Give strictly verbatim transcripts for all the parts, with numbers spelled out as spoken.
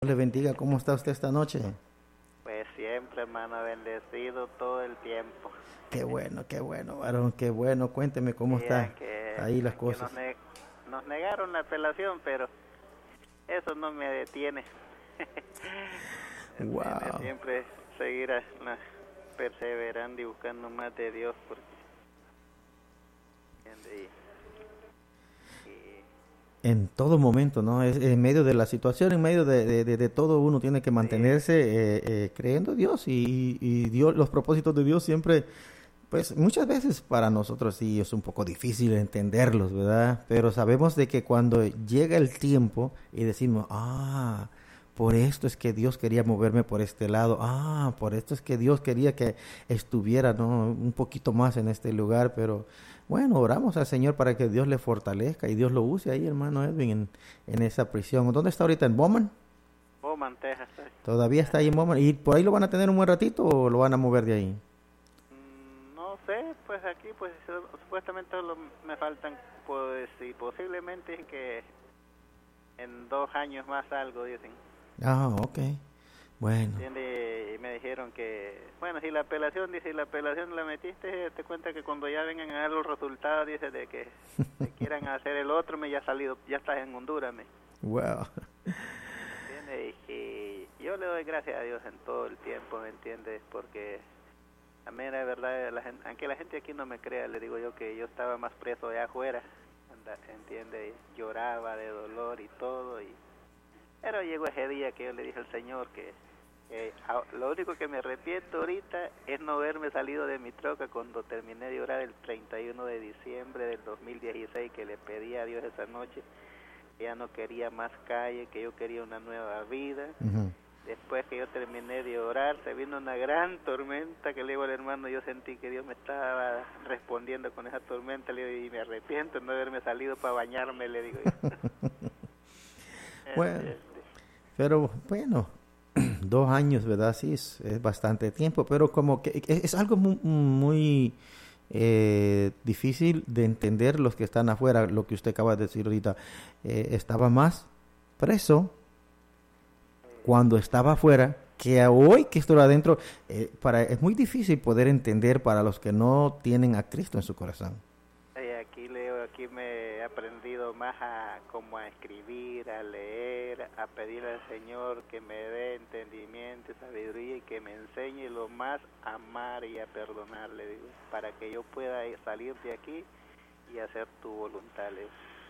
Le bendiga, ¿cómo está usted esta noche? Pues siempre, hermano, bendecido todo el tiempo. Qué bueno, qué bueno, varón, qué bueno. Cuénteme cómo Y está aunque, ahí las aunque cosas. nos, ne- nos negaron la apelación, pero eso no me detiene. Me detiene Wow. siempre seguir a- na- perseverando y buscando más de Dios. Porque, ¿entiende? y, y En todo momento, ¿no? Es en medio de la situación, en medio de, de, de- de todo, uno tiene que sí, mantenerse eh, eh, creyendo en Dios y, y Dios, los propósitos de Dios siempre, pues muchas veces para nosotros sí es un poco difícil entenderlos, ¿verdad? Pero sabemos de que cuando llega el tiempo y decimos, ah, por esto es que Dios quería moverme por este lado, ah, por esto es que Dios quería que estuviera, ¿no? Un poquito más en este lugar, pero bueno, oramos al Señor para que Dios le fortalezca y Dios lo use ahí, hermano Edwin, en, en esa prisión. ¿Dónde está ahorita? ¿En Bowman? Bowman, Texas. sí. Todavía está ahí en Ajá. Bowman. ¿Y por ahí lo van a tener un buen ratito o lo van a mover de ahí? Mm, No sé, pues aquí pues su- supuestamente solo me faltan, pues y posiblemente que en dos años más algo, dicen. Ah, ok. Bueno. ¿Entiende? Y me dijeron que, bueno, si la apelación, dice, si la apelación la metiste, te cuenta que cuando ya vengan a dar los resultados, dice, de que te quieran hacer el otro, me ya ha salido, ya estás en Honduras, me. Wow. ¿Entiende? Y, y yo le doy gracias a Dios en todo el tiempo, ¿me entiendes? Porque a mí la verdad, la gente, aunque la gente aquí no me crea, le digo yo que yo estaba más preso allá afuera, anda, ¿entiende? Lloraba de dolor y todo, y pero llegó ese día que yo le dije al Señor que eh, a- lo único que me arrepiento ahorita es no haberme salido de mi troca cuando terminé de orar el treinta y uno de diciembre del dos mil dieciséis, que le pedí a Dios esa noche que ya no quería más calle, que yo quería una nueva vida. Ujú. Después que yo terminé de orar, se vino una gran tormenta que le digo al hermano, yo sentí que Dios me estaba respondiendo con esa tormenta, le digo, y me arrepiento de no haberme salido para bañarme, le digo yo. Bueno, Este, pero bueno, dos años, ¿verdad? Sí, es, es bastante tiempo, pero como que es, es algo muy, muy eh, difícil de entender los que están afuera, lo que usted acaba de decir ahorita. Eh, estaba más preso cuando estaba afuera que a hoy que estoy adentro. Eh, para, es muy difícil poder entender para los que no tienen a Cristo en su corazón. Y aquí leo, aquí me he aprendido más a como a escribir, a leer, a pedir al Señor que me dé entendimiento, sabiduría y que me enseñe lo más a amar y a perdonar, le digo, para que yo pueda ir- salir de aquí y hacer tu voluntad, le digo.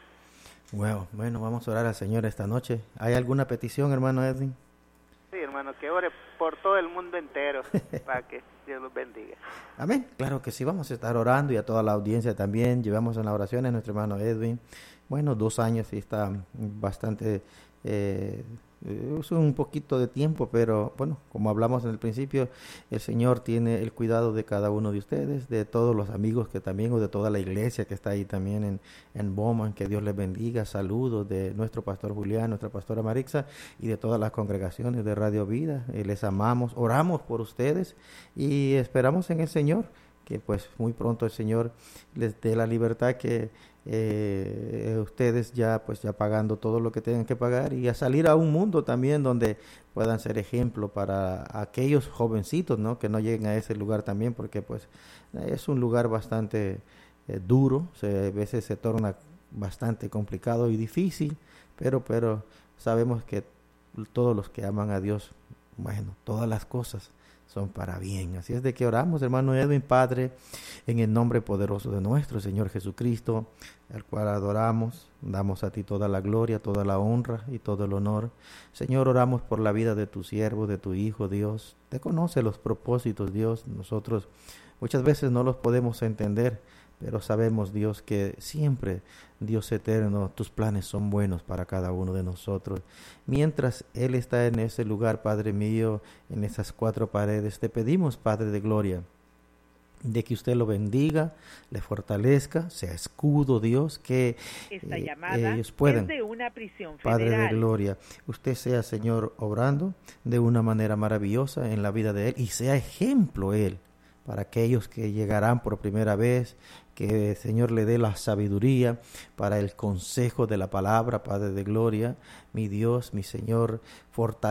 Bueno, bueno, vamos a orar al Señor esta noche. ¿Hay alguna petición, hermano Edwin? Sí, hermano, que ore por todo el mundo entero para que Dios los bendiga. Amén. Claro que sí, vamos a estar orando y a toda la audiencia también. Llevamos en la oración a nuestro hermano Edwin. Bueno, dos años y está bastante, eh, eh, es un poquito de tiempo, pero bueno, como hablamos en el principio, el Señor tiene el cuidado de cada uno de ustedes, de todos los amigos que también, o de toda la iglesia que está ahí también en, en Bowman. Que Dios les bendiga. Saludos de nuestro pastor Julián, nuestra pastora Marixa y de todas las congregaciones de Radio Vida. Eh, les amamos, oramos por ustedes y esperamos en el Señor que pues muy pronto el Señor les dé la libertad, que eh, ustedes ya pues ya pagando todo lo que tengan que pagar y a salir a un mundo también donde puedan ser ejemplo para aquellos jovencitos, ¿no? Que no lleguen a ese lugar también, porque pues es un lugar bastante eh, duro, se, a veces se torna bastante complicado y difícil, pero pero sabemos que todos los que aman a Dios, bueno, todas las cosas son para bien. Así es de que oramos, hermano Edwin, Padre, en el nombre poderoso de nuestro Señor Jesucristo, al cual adoramos, damos a ti toda la gloria, toda la honra y todo el honor. Señor, oramos por la vida de tu siervo, de tu Hijo, Dios. Te conoce los propósitos, Dios. Nosotros muchas veces no los podemos entender, pero sabemos, Dios, que siempre, Dios eterno, tus planes son buenos para cada uno de nosotros. Mientras Él está en ese lugar, Padre mío, en esas cuatro paredes, te pedimos, Padre de gloria, de que usted lo bendiga, le fortalezca, sea escudo, Dios, que Esta eh, llamada ellos es puedan, de una prisión Padre de federal. gloria, usted sea, Señor, obrando de una manera maravillosa en la vida de Él y sea ejemplo Él para aquellos que llegarán por primera vez, que el Señor le dé la sabiduría para el consejo de la palabra, Padre de gloria, mi Dios, mi Señor, fortalece